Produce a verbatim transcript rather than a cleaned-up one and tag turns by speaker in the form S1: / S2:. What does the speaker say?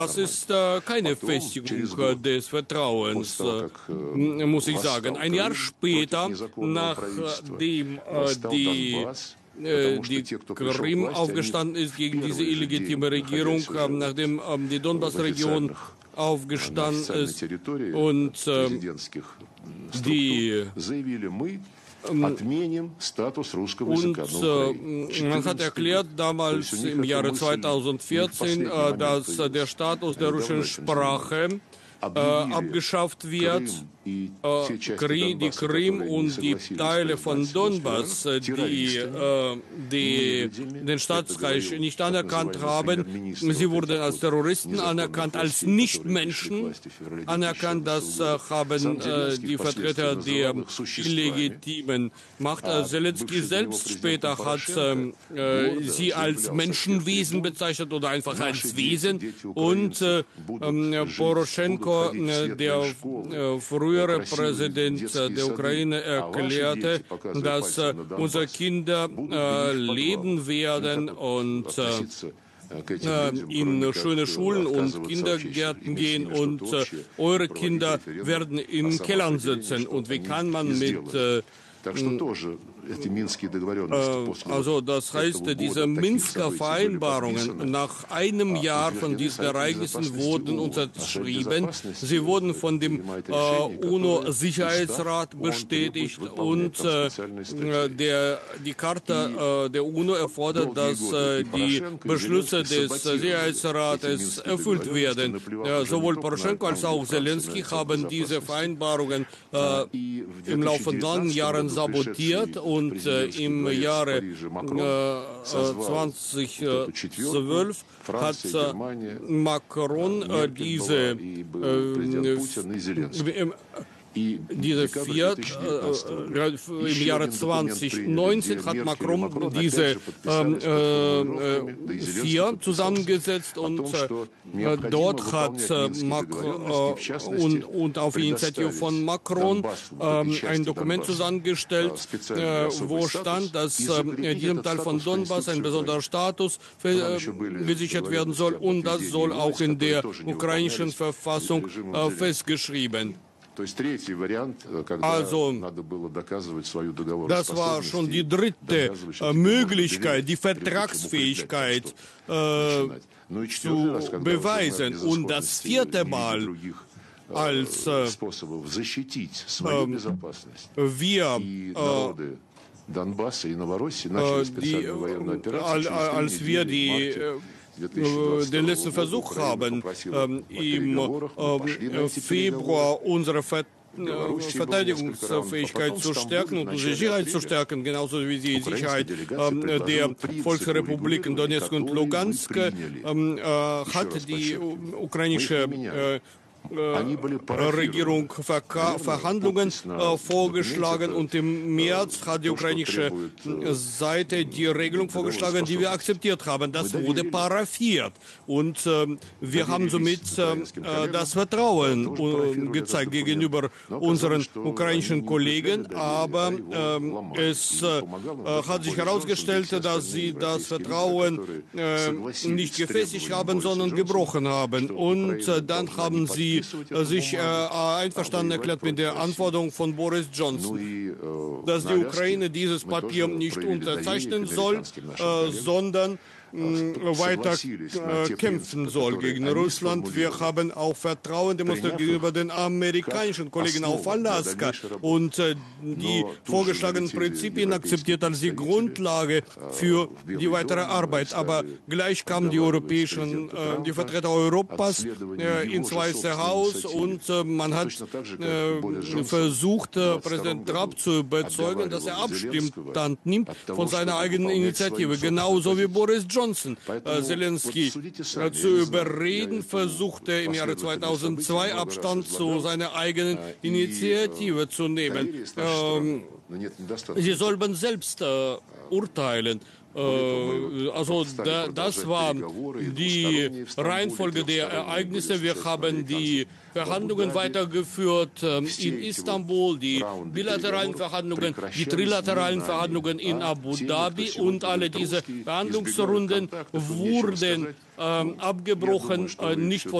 S1: Das ist äh, keine Festigung äh, des Vertrauens, äh, muss ich sagen. Ein Jahr später, nachdem äh, die, äh, die Krim aufgestanden ist gegen diese illegitime Regierung, äh, nachdem äh, die Donbass-Region aufgestanden ist und äh, die Und äh, man hat erklärt damals im Jahre zweitausendvierzehn, äh, dass äh, der Status der russischen Sprache äh, abgeschafft wird. Äh, Kri, die Krim und die Teile von Donbass, äh, die, äh, die den Staatsreich nicht anerkannt haben, sie wurden als Terroristen anerkannt, als Nichtmenschen anerkannt. Das äh, haben äh, die Vertreter der illegitimen Macht. Äh, Zelensky selbst später hat äh, sie als Menschenwesen bezeichnet oder einfach als Wesen. Und äh, äh, Poroschenko, äh, der äh, frühere Präsident der Ukraine, erklärte, dass äh, unsere Kinder äh, leben werden und äh, in schöne Schulen und Kindergärten gehen und äh, eure Kinder werden in Kellern sitzen. Und wie kann man mit äh, Also das heißt, diese Minsker Vereinbarungen nach einem Jahr von diesen Ereignissen wurden unterschrieben. Sie wurden von dem äh, UNO-Sicherheitsrat bestätigt und äh, der, die Charta äh, der UNO erfordert, dass äh, die Beschlüsse des Sicherheitsrates erfüllt werden. Äh, sowohl Poroschenko als auch Zelensky haben diese Vereinbarungen äh, im Laufe von langen Jahren sabotiert. Und äh, im Jahre äh, zweitausendzwölf hat äh, Macron äh, diese äh, diese vier, äh, im Jahre zweitausendneunzehn hat Macron diese ähm, äh, vier zusammengesetzt und äh, dort hat äh, Macron äh, und, und auf Initiative von Macron äh, ein Dokument zusammengestellt, äh, wo stand, dass äh, in diesem Teil von Donbass ein besonderer Status äh, gesichert werden soll und das soll auch in der ukrainischen Verfassung äh, festgeschrieben. Also, das war schon die dritte äh, Möglichkeit, die Vertragsfähigkeit äh, zu beweisen. Und das vierte Mal, als äh, äh, wir äh, die, als wir die äh, den letzten Versuch haben, ähm, im äh, Februar unsere Ver äh, Verteidigungsfähigkeit zu stärken und unsere Sicherheit zu stärken, genauso wie die Sicherheit äh, der Volksrepubliken Donetsk und Lugansk, äh, äh, hat die ukrainische äh, Regierung Verhandlungen äh, vorgeschlagen und im März hat die ukrainische Seite die Regelung vorgeschlagen, die wir akzeptiert haben. Das wurde paraphiert und äh, wir haben somit äh, das Vertrauen äh, gezeigt gegenüber unseren ukrainischen Kollegen, aber äh, es äh, hat sich herausgestellt, dass sie das Vertrauen äh, nicht gefestigt haben, sondern gebrochen haben und äh, dann haben sie sich äh, einverstanden erklärt mit der Anforderung von Boris Johnson, dass die Ukraine dieses Papier nicht unterzeichnen soll, äh, sondern weiter äh, kämpfen soll gegen Russland. Wir haben auch Vertrauen demonstriert gegenüber den amerikanischen Kollegen auf Alaska und äh, die vorgeschlagenen Prinzipien akzeptiert als die Grundlage für die weitere Arbeit. Aber gleich kamen die europäischen, äh, die Vertreter Europas äh, ins Weiße Haus und äh, man hat äh, versucht, äh, Präsident Trump zu überzeugen, dass er Abstand nimmt von seiner eigenen Initiative, genauso wie Boris Johnson. Johnson, äh, Zelensky äh, zu überreden, versuchte im Jahre zweitausendzwei Abstand zu seiner eigenen Initiative zu nehmen. Ähm, sie sollen selbst äh, urteilen. Also da, das war die Reihenfolge der Ereignisse. Wir haben die Verhandlungen weitergeführt in Istanbul, die bilateralen Verhandlungen, die trilateralen Verhandlungen in Abu Dhabi, und alle diese Verhandlungsrunden wurden ähm, abgebrochen, äh, nicht von